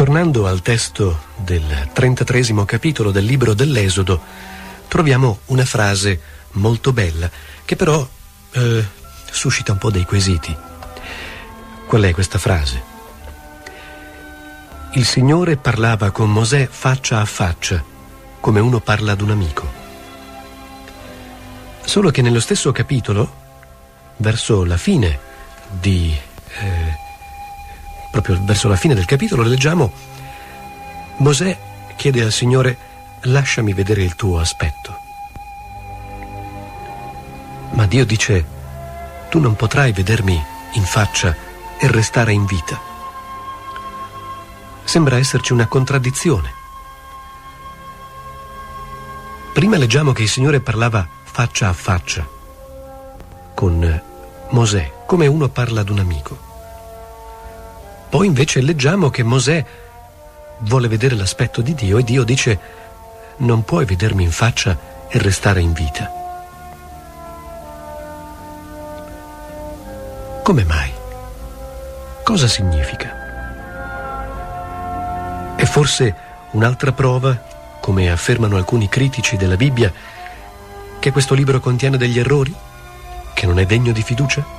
Tornando al testo del 33° capitolo del libro dell'Esodo, troviamo una frase molto bella che però suscita un po' dei quesiti. Qual è questa frase? Il Signore parlava con Mosè faccia a faccia, come uno parla ad un amico. Solo che nello stesso capitolo, verso la fine proprio verso la fine del capitolo, leggiamo: Mosè chiede al Signore: lasciami vedere il tuo aspetto. Ma Dio dice: tu non potrai vedermi in faccia e restare in vita. Sembra esserci una contraddizione. Prima leggiamo che il Signore parlava faccia a faccia con Mosè, come uno parla ad un amico. Poi invece leggiamo che Mosè vuole vedere l'aspetto di Dio e Dio dice: non puoi vedermi in faccia e restare in vita. Come mai? Cosa significa? È forse un'altra prova, come affermano alcuni critici della Bibbia, che questo libro contiene degli errori? Che non è degno di fiducia?